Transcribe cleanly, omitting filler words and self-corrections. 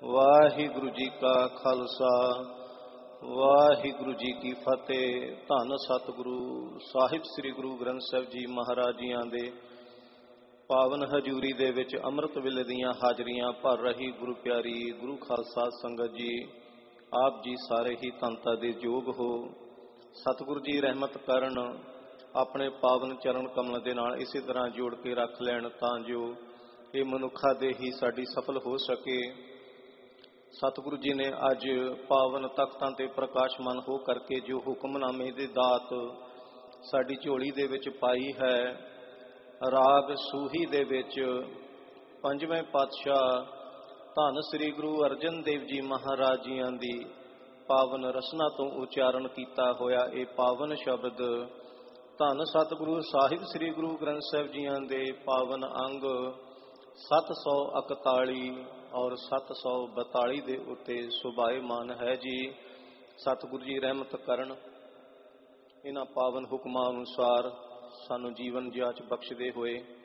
ਵਾਹਿਗੁਰੂ ਜੀ ਕਾ ਖਾਲਸਾ ਵਾਹਿਗੁਰੂ ਜੀ ਕੀ ਫਤਿਹ। ਧੰਨ ਸਤਿਗੁਰੂ ਸਾਹਿਬ ਸ੍ਰੀ ਗੁਰੂ ਗ੍ਰੰਥ ਸਾਹਿਬ ਜੀ ਮਹਾਰਾਜ ਜੀਆਂ ਦੇ ਪਾਵਨ ਹਜ਼ੂਰੀ ਦੇ ਵਿੱਚ ਅੰਮ੍ਰਿਤ ਵੇਲੇ ਦੀਆਂ ਹਾਜ਼ਰੀਆਂ ਭਰ ਰਹੀ ਗੁਰੂ ਪਿਆਰੀ ਗੁਰੂ ਖਾਲਸਾ ਸੰਗਤ ਜੀ, ਆਪ ਜੀ ਸਾਰੇ ਹੀ ਧੰਨਤਾ ਦੇ ਯੋਗ ਹੋ। ਸਤਿਗੁਰੂ ਜੀ ਰਹਿਮਤ ਕਰਨ, ਆਪਣੇ ਪਾਵਨ ਚਰਨ ਕਮਲ ਦੇ ਨਾਲ ਇਸੇ ਤਰ੍ਹਾਂ ਜੋੜ ਕੇ ਰੱਖ ਲੈਣ ਤਾਂ ਜੋ ਇਹ ਮਨੁੱਖਾਂ ਦੇ ਹੀ ਸਾਡੀ ਸਫਲ ਹੋ ਸਕੇ। ਸਤਿਗੁਰੂ ਜੀ ਨੇ ਅੱਜ ਪਾਵਨ ਤਖਤਾਂ ਤੇ ਪ੍ਰਕਾਸ਼ਮਾਨ ਹੋ ਕਰਕੇ ਜੋ ਹੁਕਮਨਾਮੇ ਦੀ ਦਾਤ ਸਾਡੀ ਝੋਲੀ ਦੇ ਵਿੱਚ ਪਾਈ ਹੈ, ਰਾਗ ਸੂਹੀ ਦੇ ਵਿੱਚ ਪੰਜਵੇਂ ਪਾਤਸ਼ਾਹ ਧੰਨ ਸ੍ਰੀ ਗੁਰੂ ਅਰਜਨ ਦੇਵ ਜੀ ਮਹਾਰਾਜ ਜੀਆਂ ਦੀ ਪਾਵਨ ਰਸਨਾ ਤੋਂ ਉਚਾਰਨ ਕੀਤਾ ਹੋਇਆ ਇਹ ਪਾਵਨ ਸ਼ਬਦ ਧੰਨ ਸਤਿਗੁਰੂ ਸਾਹਿਬ ਸ੍ਰੀ ਗੁਰੂ ਗ੍ਰੰਥ ਸਾਹਿਬ ਜੀਆਂ ਦੇ ਪਾਵਨ ਅੰਗ 741 ਔਰ 742 ਦੇ ਉੱਤੇ ਸੁਭਾਏਮਾਨ ਹੈ ਜੀ। ਸਤਿਗੁਰੂ ਜੀ ਰਹਿਮਤ ਕਰਨ, ਇਹਨਾਂ ਪਾਵਨ ਹੁਕਮਾਂ ਅਨੁਸਾਰ ਸਾਨੂੰ ਜੀਵਨ ਜਾਚ ਬਖਸ਼ਦੇ ਹੋਏ